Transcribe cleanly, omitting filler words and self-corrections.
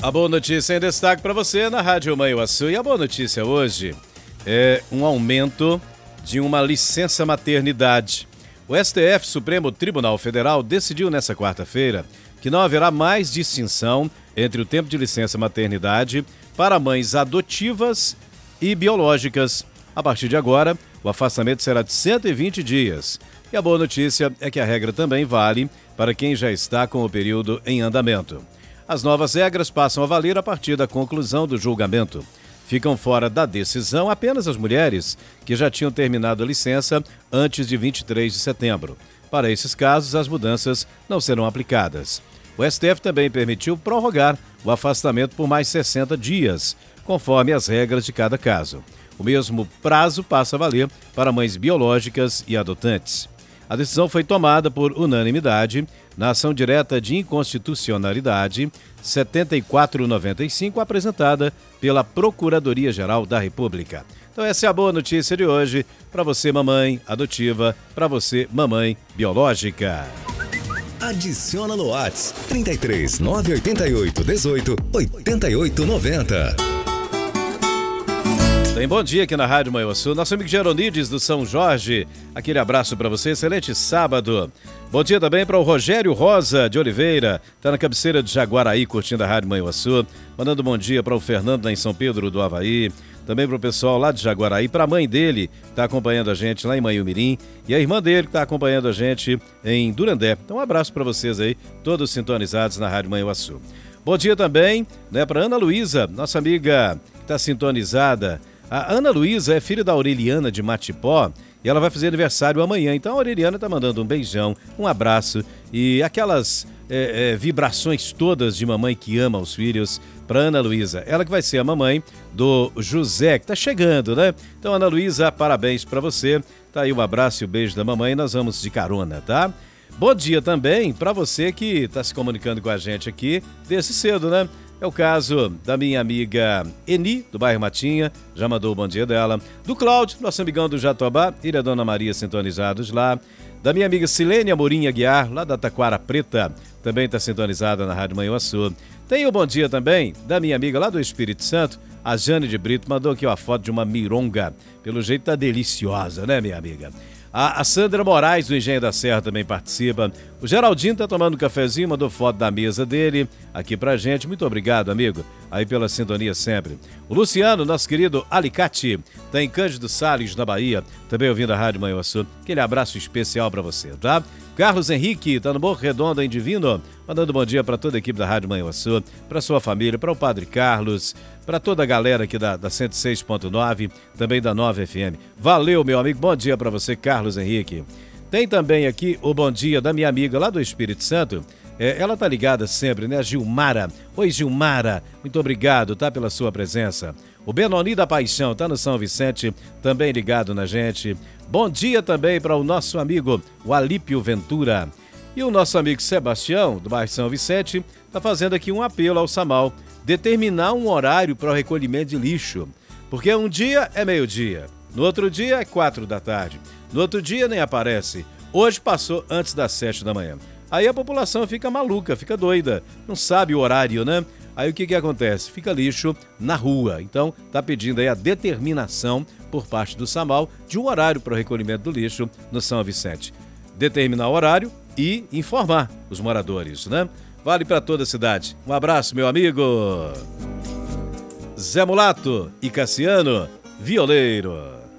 A boa notícia em destaque para você na Rádio Manhuaçu. E a boa notícia hoje é um aumento de uma licença maternidade. O STF, Supremo Tribunal Federal, decidiu nesta quarta-feira que não haverá mais distinção entre o tempo de licença maternidade para mães adotivas e biológicas. A partir de agora, o afastamento será de 120 dias. E a boa notícia é que a regra também vale para quem já está com o período em andamento. As novas regras passam a valer a partir da conclusão do julgamento. Ficam fora da decisão apenas as mulheres que já tinham terminado a licença antes de 23 de setembro. Para esses casos, as mudanças não serão aplicadas. O STF também permitiu prorrogar o afastamento por mais 60 dias, conforme as regras de cada caso. O mesmo prazo passa a valer para mães biológicas e adotantes. A decisão foi tomada por unanimidade na ação direta de inconstitucionalidade 7495, apresentada pela Procuradoria-Geral da República. Então essa é a boa notícia de hoje para você, mamãe adotiva, para você, mamãe biológica. Adiciona no WhatsApp 33 988 18 88 90. Tem bom dia aqui na Rádio Manhuaçu. Nosso amigo Geronides do São Jorge, aquele abraço para você, excelente sábado. Bom dia também para o Rogério Rosa de Oliveira, está na cabeceira de Jaguaraí, curtindo a Rádio Manhuaçu. Mandando bom dia para o Fernando lá em São Pedro do Avaí, também para o pessoal lá de Jaguaraí, para a mãe dele, que está acompanhando a gente lá em Manhumirim, e a irmã dele, que está acompanhando a gente em Durandé. Então um abraço para vocês aí, todos sintonizados na Rádio Manhuaçu. Bom dia também, para Ana Luísa, nossa amiga que está sintonizada. A Ana Luísa é filha da Aureliana de Matipó e ela vai fazer aniversário amanhã. Então a Aureliana está mandando um beijão, um abraço e aquelas vibrações todas de mamãe que ama os filhos para Ana Luísa. Ela que vai ser a mamãe do José, que está chegando, né? Então, Ana Luísa, parabéns para você. Tá aí um abraço e um beijo da mamãe. Nós vamos de carona, tá? Bom dia também para você que está se comunicando com a gente aqui desde cedo, né? É o caso da minha amiga Eni, do bairro Matinha, já mandou o bom dia dela. Do Cláudio, nosso amigão do Jatobá, e da Dona Maria sintonizados lá. Da minha amiga Silene Amorim Aguiar, lá da Taquara Preta, também está sintonizada na Rádio Manhuaçu. Tem o bom dia também da minha amiga lá do Espírito Santo, a Jane de Brito, mandou aqui uma foto de uma mironga. Pelo jeito tá deliciosa, né, minha amiga? A Sandra Moraes, do Engenho da Serra, também participa. O Geraldinho tá tomando um cafezinho, mandou foto da mesa dele aqui pra gente. Muito obrigado, amigo, aí pela sintonia sempre. O Luciano, nosso querido Alicate, tá em Cândido Salles, na Bahia, também ouvindo a Rádio Manhuaçu. Aquele abraço especial pra você, tá? Carlos Henrique, tá no Morro Redondo, em Divino, mandando bom dia para toda a equipe da Rádio Manhuaçu, para sua família, para o Padre Carlos, para toda a galera aqui da 106.9, também da 9 FM. Valeu, meu amigo, bom dia para você, Carlos Henrique. Tem também aqui o bom dia da minha amiga lá do Espírito Santo, ela tá ligada sempre, né, Gilmara. Oi, Gilmara, muito obrigado, tá, pela sua presença. O Benoni da Paixão tá no São Vicente, também ligado na gente. Bom dia também para o nosso amigo, o Alípio Ventura. E o nosso amigo Sebastião, do bairro São Vicente, está fazendo aqui um apelo ao Samal, determinar um horário para o recolhimento de lixo. Porque um dia é meio-dia, no outro dia é 4 da tarde, no outro dia nem aparece. Hoje passou antes das 7 da manhã. Aí a população fica maluca, fica doida, não sabe o horário, né? Aí o que acontece? Fica lixo na rua. Então, tá pedindo aí a determinação por parte do Samal de um horário para o recolhimento do lixo no São Vicente. Determinar o horário e informar os moradores, né? Vale para toda a cidade. Um abraço, meu amigo. Zé Mulato e Cassiano Violeiro.